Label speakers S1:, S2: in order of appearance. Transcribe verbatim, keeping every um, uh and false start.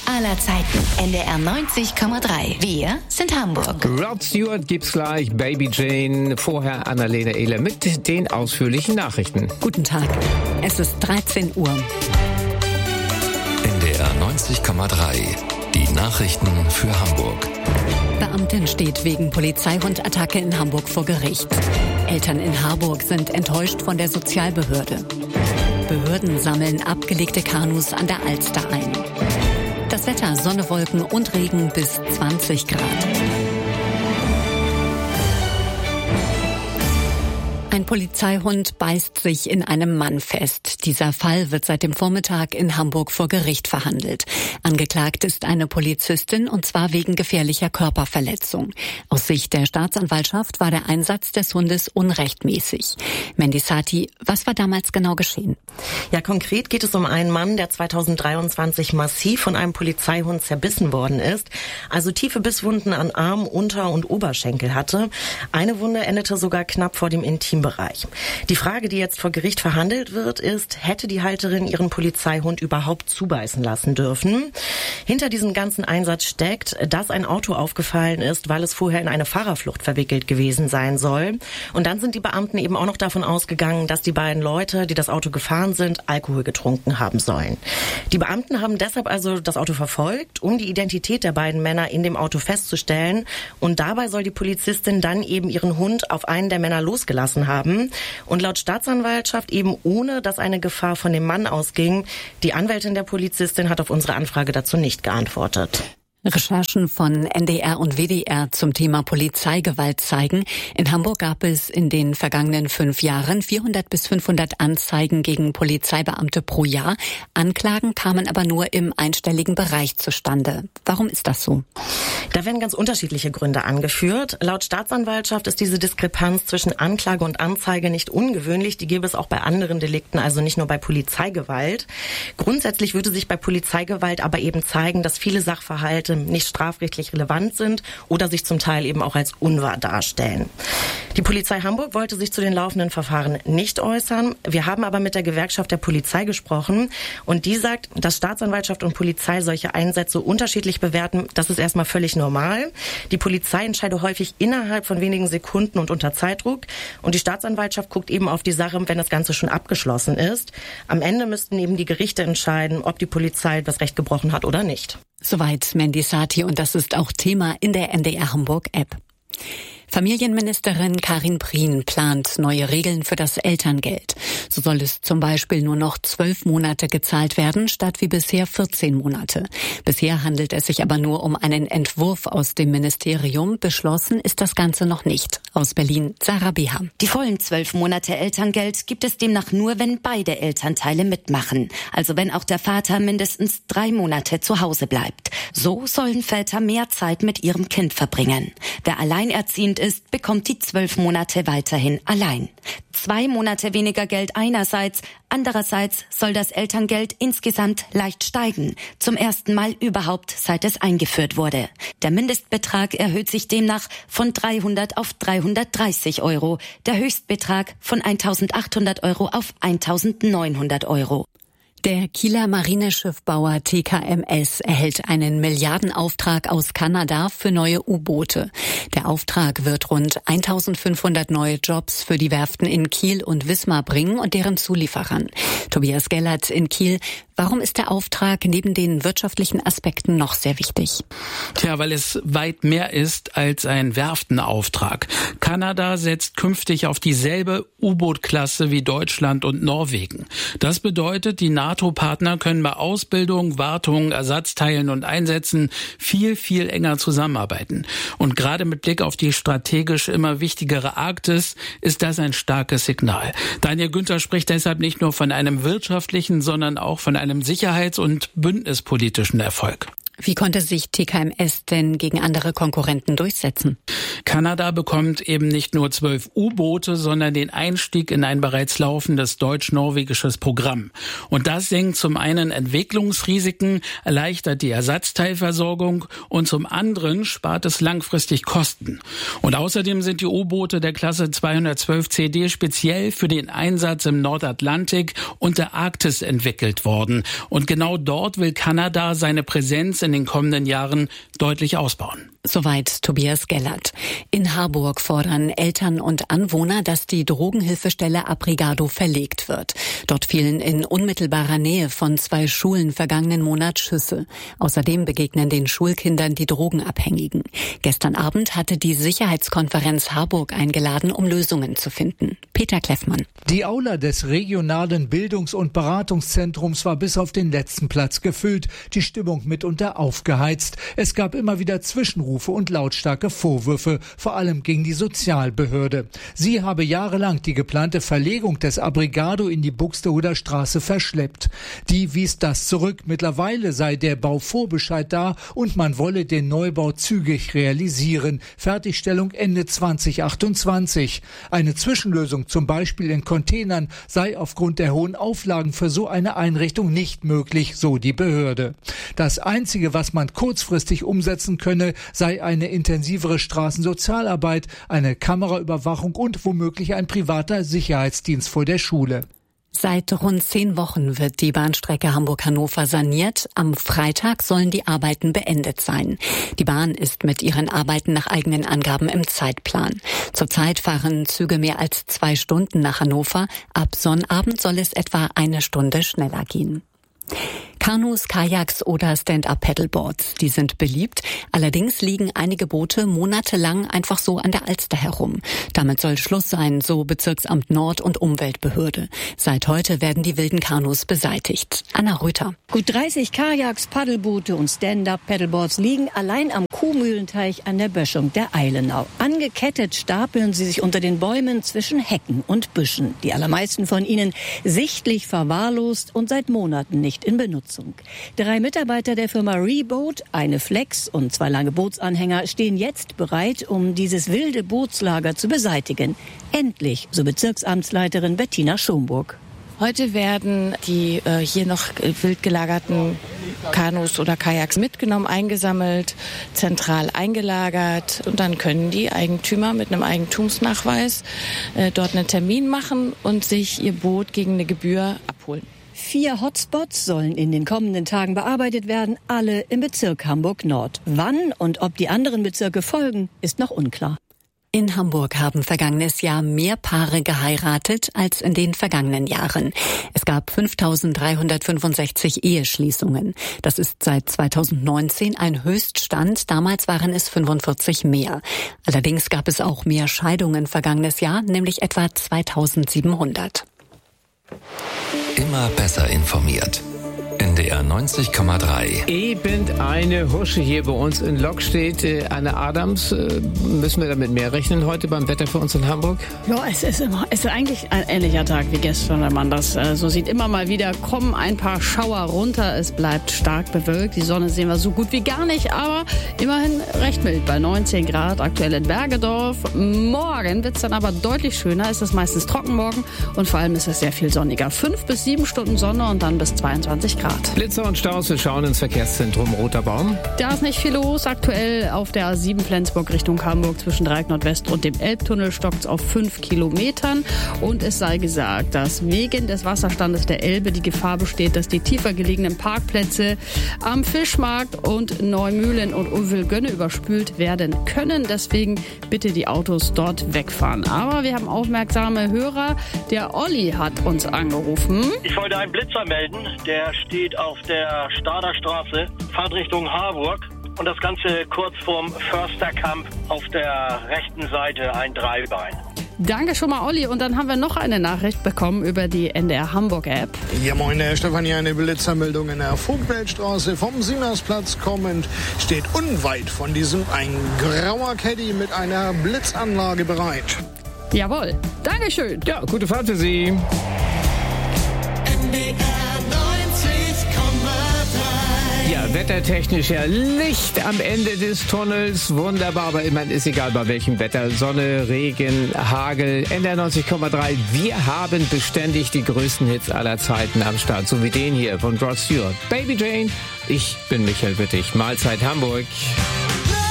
S1: aller Zeiten. N D R neunzig Komma drei. Wir sind Hamburg.
S2: Rod Stewart gibt's gleich, Baby Jane. Vorher Annalena Ehler mit den ausführlichen Nachrichten.
S3: Guten Tag. Es ist dreizehn Uhr.
S4: N D R neunzig Komma drei. Die Nachrichten für Hamburg.
S3: Beamtin steht wegen Polizeihundattacke in Hamburg vor Gericht. Eltern in Harburg sind enttäuscht von der Sozialbehörde. Behörden sammeln abgelegte Kanus an der Alster ein. Das Wetter, Sonne, Wolken und Regen bis zwanzig Grad. Ein Polizeihund beißt sich in einem Mann fest. Dieser Fall wird seit dem Vormittag in Hamburg vor Gericht verhandelt. Angeklagt ist eine Polizistin, und zwar wegen gefährlicher Körperverletzung. Aus Sicht der Staatsanwaltschaft war der Einsatz des Hundes unrechtmäßig. Mandy Sati, was war damals genau geschehen?
S5: Ja, konkret geht es um einen Mann, der zweitausenddreiundzwanzig massiv von einem Polizeihund zerbissen worden ist. Also tiefe Bisswunden an Arm, Unter- und Oberschenkel hatte. Eine Wunde endete sogar knapp vor dem Intimbereich. Die Frage, die jetzt vor Gericht verhandelt wird, ist, hätte die Halterin ihren Polizeihund überhaupt zubeißen lassen dürfen? Hinter diesem ganzen Einsatz steckt, dass ein Auto aufgefallen ist, weil es vorher in eine Fahrerflucht verwickelt gewesen sein soll. Und dann sind die Beamten eben auch noch davon ausgegangen, dass die beiden Leute, die das Auto gefahren sind, Alkohol getrunken haben sollen. Die Beamten haben deshalb also das Auto verfolgt, um die Identität der beiden Männer in dem Auto festzustellen. Und dabei soll die Polizistin dann eben ihren Hund auf einen der Männer losgelassen haben. Und laut Staatsanwaltschaft eben ohne, dass eine Gefahr von dem Mann ausging. Die Anwältin der Polizistin hat auf unsere Anfrage dazu nicht geantwortet.
S3: Recherchen von N D R und W D R zum Thema Polizeigewalt zeigen, in Hamburg gab es in den vergangenen fünf Jahren vierhundert bis fünfhundert Anzeigen gegen Polizeibeamte pro Jahr. Anklagen kamen aber nur im einstelligen Bereich zustande. Warum ist das so?
S5: Da werden ganz unterschiedliche Gründe angeführt. Laut Staatsanwaltschaft ist diese Diskrepanz zwischen Anklage und Anzeige nicht ungewöhnlich. Die gäbe es auch bei anderen Delikten, also nicht nur bei Polizeigewalt. Grundsätzlich würde sich bei Polizeigewalt aber eben zeigen, dass viele Sachverhalte nicht strafrechtlich relevant sind oder sich zum Teil eben auch als unwahr darstellen. Die Polizei Hamburg wollte sich zu den laufenden Verfahren nicht äußern. Wir haben aber mit der Gewerkschaft der Polizei gesprochen und die sagt, dass Staatsanwaltschaft und Polizei solche Einsätze unterschiedlich bewerten. Das ist erstmal völlig normal. Die Polizei entscheidet häufig innerhalb von wenigen Sekunden und unter Zeitdruck und die Staatsanwaltschaft guckt eben auf die Sache, wenn das Ganze schon abgeschlossen ist. Am Ende müssten eben die Gerichte entscheiden, ob die Polizei das Recht gebrochen hat oder nicht.
S3: Soweit Mandy Sati, und das ist auch Thema in der N D R Hamburg App. Familienministerin Karin Prien plant neue Regeln für das Elterngeld. So soll es zum Beispiel nur noch zwölf Monate gezahlt werden, statt wie bisher vierzehn Monate. Bisher handelt es sich aber nur um einen Entwurf aus dem Ministerium. Beschlossen ist das Ganze noch nicht. Aus Berlin, Sarah Beha.
S6: Die vollen zwölf Monate Elterngeld gibt es demnach nur, wenn beide Elternteile mitmachen. Also wenn auch der Vater mindestens drei Monate zu Hause bleibt. So sollen Väter mehr Zeit mit ihrem Kind verbringen. Wer alleinerziehend ist, bekommt die zwölf Monate weiterhin allein. Zwei Monate weniger Geld einerseits, andererseits soll das Elterngeld insgesamt leicht steigen. Zum ersten Mal überhaupt, seit es eingeführt wurde. Der Mindestbetrag erhöht sich demnach von dreihundert auf dreihundertdreißig Euro. Der Höchstbetrag von eintausendachthundert Euro auf eintausendneunhundert Euro.
S3: Der Kieler Marineschiffbauer T K M S erhält einen Milliardenauftrag aus Kanada für neue U-Boote. Der Auftrag wird rund eintausendfünfhundert neue Jobs für die Werften in Kiel und Wismar bringen und deren Zulieferern. Tobias Gellert in Kiel. Warum ist der Auftrag neben den wirtschaftlichen Aspekten noch sehr wichtig?
S7: Tja, weil es weit mehr ist als ein Werftenauftrag. Kanada setzt künftig auf dieselbe U-Boot-Klasse wie Deutschland und Norwegen. Das bedeutet, die NATO-Partner können bei Ausbildung, Wartung, Ersatzteilen und Einsätzen viel, viel enger zusammenarbeiten. Und gerade mit Blick auf die strategisch immer wichtigere Arktis ist das ein starkes Signal. Daniel Günther spricht deshalb nicht nur von einem wirtschaftlichen, sondern auch von einem einem sicherheits- und bündnispolitischen Erfolg.
S3: Wie konnte sich T K M S denn gegen andere Konkurrenten durchsetzen?
S7: Kanada bekommt eben nicht nur zwölf U-Boote, sondern den Einstieg in ein bereits laufendes deutsch-norwegisches Programm. Und das senkt zum einen Entwicklungsrisiken, erleichtert die Ersatzteilversorgung und zum anderen spart es langfristig Kosten. Und außerdem sind die U-Boote der Klasse zweihundertzwölf C D speziell für den Einsatz im Nordatlantik und der Arktis entwickelt worden. Und genau dort will Kanada seine Präsenz in den kommenden Jahren deutlich ausbauen.
S3: Soweit Tobias Gellert. In Harburg fordern Eltern und Anwohner, dass die Drogenhilfestelle Abrigado verlegt wird. Dort fielen in unmittelbarer Nähe von zwei Schulen vergangenen Monat Schüsse. Außerdem begegnen den Schulkindern die Drogenabhängigen. Gestern Abend hatte die Sicherheitskonferenz Harburg eingeladen, um Lösungen zu finden. Peter Kleffmann.
S8: Die Aula des regionalen Bildungs- und Beratungszentrums war bis auf den letzten Platz gefüllt, die Stimmung mitunter aufgeheizt. Es gab immer wieder Zwischenrufe und lautstarke Vorwürfe, vor allem gegen die Sozialbehörde. Sie habe jahrelang die geplante Verlegung des Abrigado in die Buxtehuder Straße verschleppt. Die wies das zurück. Mittlerweile sei der Bauvorbescheid da und man wolle den Neubau zügig realisieren. Fertigstellung Ende zwanzig achtundzwanzig. Eine Zwischenlösung, zum Beispiel in Containern, sei aufgrund der hohen Auflagen für so eine Einrichtung nicht möglich, so die Behörde. Das Einzige, was man kurzfristig umsetzen könne, sei eine intensivere Straßensozialarbeit, eine Kameraüberwachung und womöglich ein privater Sicherheitsdienst vor der Schule.
S3: Seit rund zehn Wochen wird die Bahnstrecke Hamburg-Hannover saniert. Am Freitag sollen die Arbeiten beendet sein. Die Bahn ist mit ihren Arbeiten nach eigenen Angaben im Zeitplan. Zurzeit fahren Züge mehr als zwei Stunden nach Hannover. Ab Sonnabend soll es etwa eine Stunde schneller gehen. Kanus, Kajaks oder Stand-up-Paddleboards, die sind beliebt. Allerdings liegen einige Boote monatelang einfach so an der Alster herum. Damit soll Schluss sein, so Bezirksamt Nord und Umweltbehörde. Seit heute werden die wilden Kanus beseitigt. Anna Rüther.
S9: Gut dreißig Kajaks, Paddelboote und Stand-up-Paddleboards liegen allein am Kuhmühlenteich an der Böschung der Eilenau. Angekettet stapeln sie sich unter den Bäumen zwischen Hecken und Büschen. Die allermeisten von ihnen sichtlich verwahrlost und seit Monaten nicht in Benutzung. Drei Mitarbeiter der Firma Reboat, eine Flex und zwei lange Bootsanhänger stehen jetzt bereit, um dieses wilde Bootslager zu beseitigen. Endlich, so Bezirksamtsleiterin Bettina Schomburg.
S10: Heute werden die äh, hier noch wild gelagerten Kanus oder Kajaks mitgenommen, eingesammelt, zentral eingelagert und dann können die Eigentümer mit einem Eigentumsnachweis äh, dort einen Termin machen und sich ihr Boot gegen eine Gebühr abholen.
S9: Vier Hotspots sollen in den kommenden Tagen bearbeitet werden, alle im Bezirk Hamburg-Nord. Wann und ob die anderen Bezirke folgen, ist noch unklar.
S3: In Hamburg haben vergangenes Jahr mehr Paare geheiratet als in den vergangenen Jahren. Es gab fünftausenddreihundertfünfundsechzig Eheschließungen. Das ist seit zweitausendneunzehn ein Höchststand. Damals waren es fünfundvierzig mehr. Allerdings gab es auch mehr Scheidungen vergangenes Jahr, nämlich etwa zweitausendsiebenhundert.
S4: Immer besser informiert. N D R neunzig Komma drei.
S2: Eben eine Husche hier bei uns in Lok steht. Äh, Anne Adams, äh, müssen wir damit mehr rechnen heute beim Wetter für uns in Hamburg?
S11: Ja, es ist immer, es ist eigentlich ein ähnlicher Tag wie gestern, wenn man das äh, so sieht. Immer mal wieder kommen ein paar Schauer runter. Es bleibt stark bewölkt. Die Sonne sehen wir so gut wie gar nicht, aber immerhin recht mild bei neunzehn Grad aktuell in Bergedorf. Morgen wird es dann aber deutlich schöner. Es ist meistens trocken morgen und vor allem ist es sehr viel sonniger. Fünf bis sieben Stunden Sonne und dann bis zweiundzwanzig Grad.
S2: Blitzer und Staus, wir schauen ins Verkehrszentrum Roter Baum.
S11: Da ist nicht viel los. Aktuell auf der A sieben Flensburg Richtung Hamburg zwischen Dreieck Nordwest und dem Elbtunnel stockt es auf fünf Kilometern. Und es sei gesagt, dass wegen des Wasserstandes der Elbe die Gefahr besteht, dass die tiefer gelegenen Parkplätze am Fischmarkt und Neumühlen und Uwelgönne überspült werden können. Deswegen bitte die Autos dort wegfahren. Aber wir haben aufmerksame Hörer. Der Olli hat uns angerufen.
S12: Ich wollte einen Blitzer melden. Der steht auf der Stader Straße, Fahrtrichtung Harburg und das Ganze kurz vorm Försterkamp auf der rechten Seite ein Dreibein.
S11: Danke schon mal, Olli. Und dann haben wir noch eine Nachricht bekommen über die N D R Hamburg-App.
S13: Ja, moin, Herr Stefan, hier eine Blitzermeldung in der Vogtweltstraße vom Siemnersplatz kommend. Steht unweit von diesem ein grauer Caddy mit einer Blitzanlage bereit.
S11: Jawohl. Dankeschön.
S2: Ja, gute Fahrt für Sie.
S14: N D R neunzig Komma drei
S2: Ja, wettertechnisch ja Licht am Ende des Tunnels. Wunderbar, aber immerhin ist egal bei welchem Wetter. Sonne, Regen, Hagel. N D R neunzig Komma drei. Wir haben beständig die größten Hits aller Zeiten am Start. So wie den hier von Rod Stewart. Baby Jane. Ich bin Michael Wittig. Mahlzeit Hamburg.